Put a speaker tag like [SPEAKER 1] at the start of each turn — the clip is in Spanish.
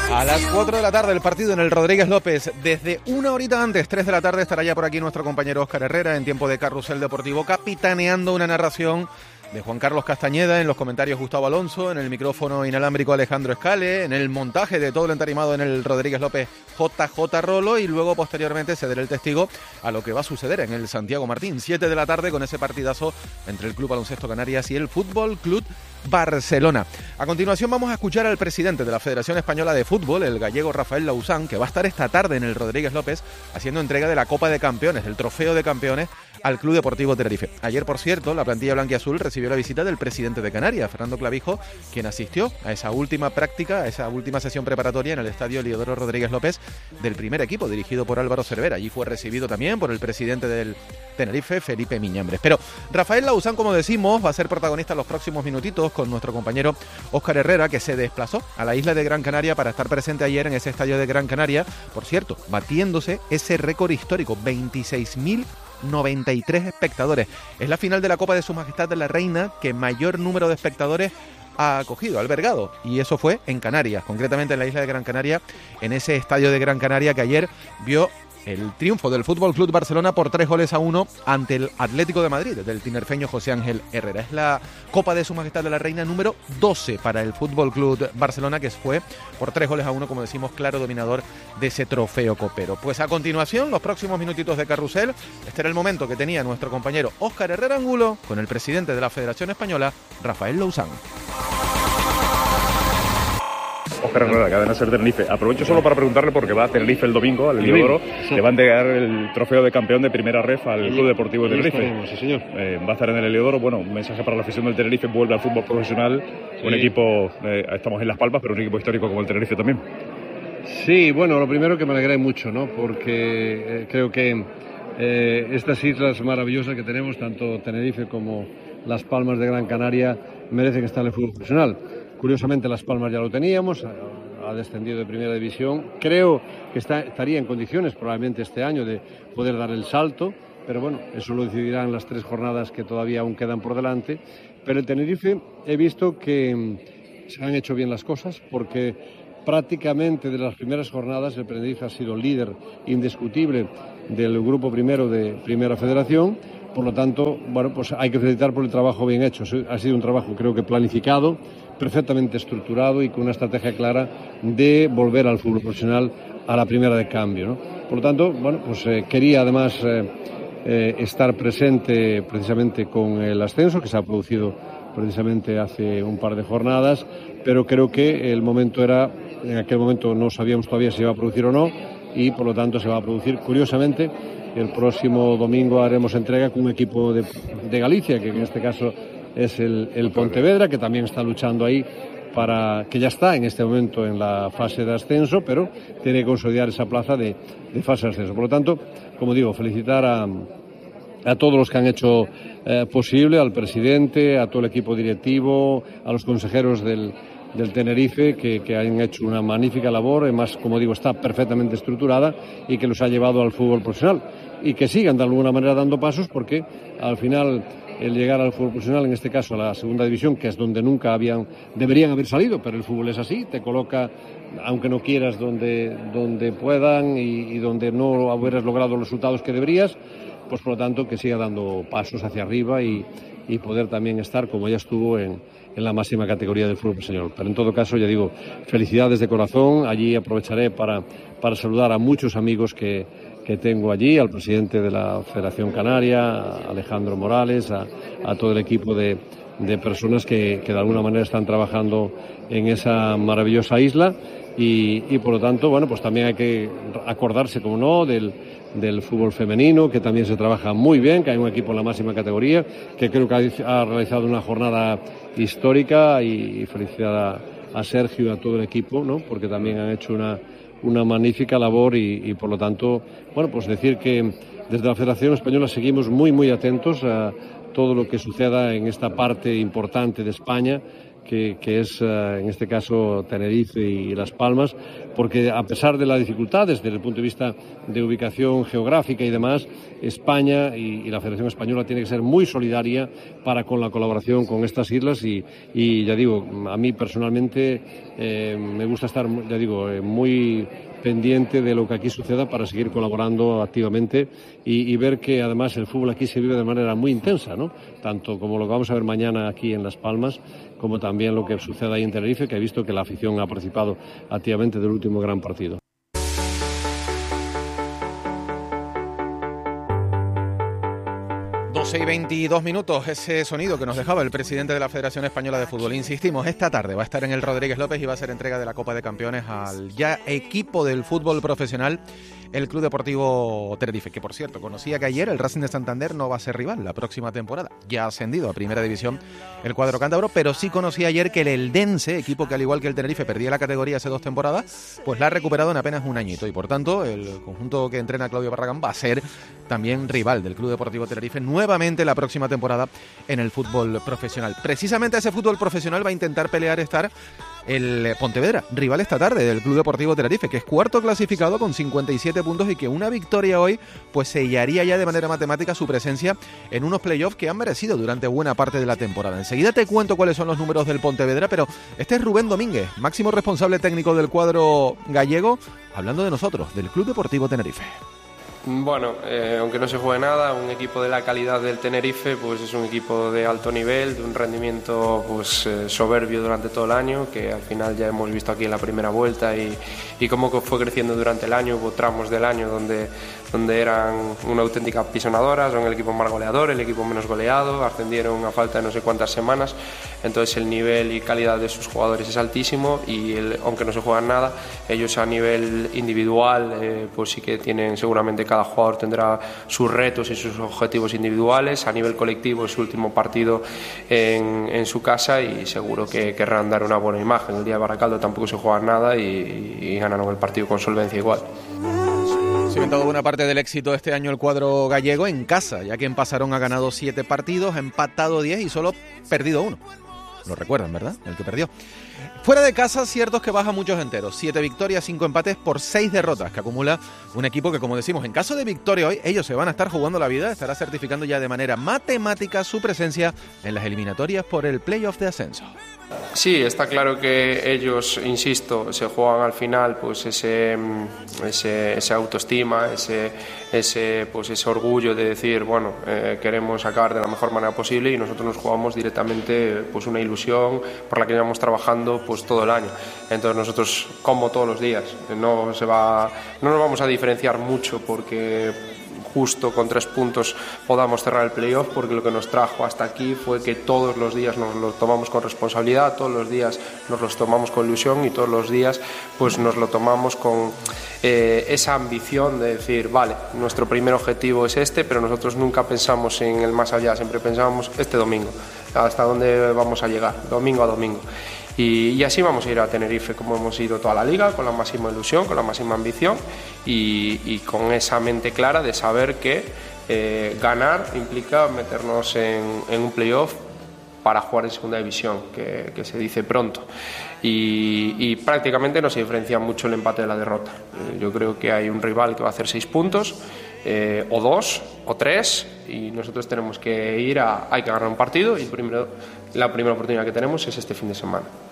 [SPEAKER 1] A las 4 de la tarde el partido en el Rodríguez López. Desde una horita antes, 3 de la tarde, estará ya por aquí nuestro compañero Óscar Herrera en tiempo de Carrusel Deportivo, capitaneando una narración de Juan Carlos Castañeda, en los comentarios Gustavo Alonso, en el micrófono inalámbrico Alejandro Escale, en el montaje de todo el entarimado en el Rodríguez López JJ Rolo, y luego posteriormente ceder el testigo a lo que va a suceder en el Santiago Martín, 7 de la tarde, con ese partidazo entre el Club Baloncesto Canarias y el Fútbol Club Barcelona. A continuación vamos a escuchar al presidente de la Federación Española de Fútbol, el gallego Rafael Lauzán, que va a estar esta tarde en el Rodríguez López haciendo entrega de la Copa de Campeones, del Trofeo de Campeones, al Club Deportivo Tenerife. Ayer, por cierto, la plantilla blanquiazul recibió la visita del presidente de Canarias, Fernando Clavijo, quien asistió a esa última práctica, a esa última sesión preparatoria en el estadio Eliodoro Rodríguez López del primer equipo, dirigido por Álvaro Cervera. Allí fue recibido también por el presidente del Tenerife, Felipe Miñambres. Pero Rafael Lauzán, como decimos, va a ser protagonista en los próximos minutitos con nuestro compañero Óscar Herrera, que se desplazó a la isla de Gran Canaria para estar presente ayer en ese estadio de Gran Canaria, por cierto, batiéndose ese récord histórico, 26.093 espectadores. Es la final de la Copa de Su Majestad de la Reina que mayor número de espectadores ha acogido, ha albergado, y eso fue en Canarias, concretamente en la isla de Gran Canaria, en ese estadio de Gran Canaria que ayer vio el triunfo del Fútbol Club Barcelona por 3-1 ante el Atlético de Madrid, del tinerfeño José Ángel Herrera. Es la Copa de Su Majestad de la Reina número 12 para el Fútbol Club Barcelona, que fue por 3-1, como decimos, claro dominador de ese trofeo copero. Pues a continuación, los próximos minutitos de Carrusel. Este era el momento que tenía nuestro compañero Óscar Herrera Angulo con el presidente de la Federación Española, Rafael Lauzán.
[SPEAKER 2] Óscar Herrera, Cadena SER Tenerife. Aprovecho solo para preguntarle, porque va a Tenerife el domingo, al Eliodoro, le va a entregar el trofeo de campeón de primera ref al Club Deportivo de Tenerife.
[SPEAKER 3] Sí, señor.
[SPEAKER 2] Va a estar en el Eliodoro. Bueno, un mensaje para la afición del Tenerife: vuelve al fútbol profesional, un equipo, estamos en Las Palmas, pero un equipo histórico como el Tenerife también.
[SPEAKER 3] Sí, bueno, lo primero que me alegré mucho, ¿no? Porque creo que estas islas maravillosas que tenemos, tanto Tenerife como Las Palmas de Gran Canaria, merecen estar en el fútbol profesional. Curiosamente, Las Palmas ya lo teníamos, ha descendido de primera división. Creo que estaría en condiciones probablemente este año de poder dar el salto, pero bueno, eso lo decidirán las 3 jornadas que todavía aún quedan por delante. Pero el Tenerife, he visto que se han hecho bien las cosas, porque prácticamente de las primeras jornadas el Tenerife ha sido líder indiscutible del grupo primero de Primera Federación. Por lo tanto, bueno, pues hay que felicitar por el trabajo bien hecho. Ha sido un trabajo, creo que planificado, perfectamente estructurado y con una estrategia clara de volver al fútbol profesional a la primera de cambio, ¿no? Por lo tanto, bueno, pues quería además estar presente precisamente con el ascenso que se ha producido precisamente hace un par de jornadas, pero creo que el momento era, en aquel momento no sabíamos todavía si se iba a producir o no, y por lo tanto se va a producir. Curiosamente, el próximo domingo haremos entrega con un equipo de Galicia, que en este caso es el Pontevedra, que también está luchando ahí que ya está en este momento en la fase de ascenso, pero tiene que consolidar esa plaza de fase de ascenso. Por lo tanto, como digo, felicitar a todos los que han hecho posible, al presidente, a todo el equipo directivo, a los consejeros del Tenerife, que han hecho una magnífica labor. Además, como digo, está perfectamente estructurada y que los ha llevado al fútbol profesional, y que sigan de alguna manera dando pasos, porque al final el llegar al fútbol profesional, en este caso a la segunda división, que es donde nunca deberían haber salido, pero el fútbol es así, te coloca, aunque no quieras, donde puedan y donde no hubieras logrado los resultados que deberías, pues por lo tanto que siga dando pasos hacia arriba y poder también estar, como ya estuvo, en la máxima categoría del fútbol profesional. Pero en todo caso, ya digo, felicidades de corazón. Allí aprovecharé para saludar a muchos amigos que tengo allí, al presidente de la Federación Canaria, a Alejandro Morales, a todo el equipo de personas que de alguna manera están trabajando en esa maravillosa isla, y por lo tanto, bueno, pues también hay que acordarse, como no, del fútbol femenino, que también se trabaja muy bien, que hay un equipo en la máxima categoría, que creo que ha realizado una jornada histórica, y felicidad a Sergio y a todo el equipo, ¿no? Porque también han hecho una magnífica labor, y por lo tanto, bueno, pues decir que desde la Federación Española seguimos muy, muy atentos a todo lo que suceda en esta parte importante de España, que es en este caso Tenerife y Las Palmas, porque a pesar de las dificultades desde el punto de vista de ubicación geográfica y demás, España y la Federación Española tiene que ser muy solidaria para con la colaboración con estas islas y ya digo, a mí personalmente me gusta estar, ya digo, muy pendiente de lo que aquí suceda para seguir colaborando activamente y ver que además el fútbol aquí se vive de manera muy intensa, ¿no? Tanto como lo que vamos a ver mañana aquí en Las Palmas, como también lo que sucede ahí en Tenerife, que he visto que la afición ha participado activamente del último gran partido.
[SPEAKER 1] 12:22 minutos, ese sonido que nos dejaba el presidente de la Federación Española de Fútbol. Insistimos, esta tarde va a estar en el Rodríguez López y va a ser entrega de la Copa de Campeones al ya equipo del fútbol profesional, el Club Deportivo Tenerife, que por cierto, conocía que ayer el Racing de Santander no va a ser rival la próxima temporada. Ya ha ascendido a Primera División el cuadro cántabro, pero sí conocía ayer que el Eldense, equipo que al igual que el Tenerife perdía la categoría hace 2 temporadas, pues la ha recuperado en apenas un añito y por tanto el conjunto que entrena Claudio Barragán va a ser también rival del Club Deportivo Tenerife nuevamente la próxima temporada en el fútbol profesional. Precisamente ese fútbol profesional va a intentar pelear estar el Pontevedra, rival esta tarde del Club Deportivo Tenerife, que es cuarto clasificado con 57 puntos y que una victoria hoy pues sellaría ya de manera matemática su presencia en unos playoffs que han merecido durante buena parte de la temporada. Enseguida te cuento cuáles son los números del Pontevedra, pero este es Rubén Domínguez, máximo responsable técnico del cuadro gallego, hablando de nosotros, del Club Deportivo Tenerife.
[SPEAKER 4] Bueno, aunque no se juegue nada, un equipo de la calidad del Tenerife pues es un equipo de alto nivel, de un rendimiento pues soberbio durante todo el año, que al final ya hemos visto aquí en la primera vuelta y cómo fue creciendo durante el año. Hubo tramos del año donde eran una auténtica pisonadora, son el equipo más goleador, el equipo menos goleado, ascendieron a falta de no sé cuántas semanas, entonces el nivel y calidad de sus jugadores es altísimo y aunque no se juegan nada, ellos a nivel individual pues sí que tienen, seguramente cada jugador tendrá sus retos y sus objetivos individuales. A nivel colectivo es su último partido en su casa y seguro que querrán dar una buena imagen. El día de Baracaldo tampoco se juega nada y ganaron el partido con solvencia igual.
[SPEAKER 1] Ha inventado buena parte del éxito este año el cuadro gallego en casa, ya que en Pasarón ha ganado 7 partidos, ha empatado 10 y solo perdido 1. Lo recuerdan, ¿verdad? El que perdió. Fuera de casa, cierto es que baja muchos enteros. 7 victorias, 5 empates por 6 derrotas, que acumula un equipo que, como decimos, en caso de victoria hoy, ellos se van a estar jugando la vida, estará certificando ya de manera matemática su presencia en las eliminatorias por el playoff de ascenso.
[SPEAKER 4] Sí, está claro que ellos, insisto, se juegan al final pues ese autoestima, ese orgullo de decir, bueno, queremos acabar de la mejor manera posible y nosotros nos jugamos directamente pues una ilusión por la que llevamos trabajando pues todo el año. Entonces nosotros, como todos los días, no nos vamos a diferenciar mucho porque justo con 3 puntos podamos cerrar el playoff, porque lo que nos trajo hasta aquí fue que todos los días nos lo tomamos con responsabilidad, todos los días nos los tomamos con ilusión y todos los días pues nos lo tomamos con esa ambición de decir, vale, nuestro primer objetivo es este, pero nosotros nunca pensamos en el más allá, siempre pensábamos este domingo, hasta dónde vamos a llegar, domingo a domingo. Y así vamos a ir a Tenerife como hemos ido toda la liga, con la máxima ilusión, con la máxima ambición y con esa mente clara de saber que ganar implica meternos en un playoff para jugar en segunda división, que se dice pronto. Y prácticamente no se diferencia mucho el empate de la derrota. Yo creo que hay un rival que va a hacer 6 puntos, o 2 o 3, y nosotros tenemos que hay que ganar un partido y la primera oportunidad que tenemos es este fin de semana.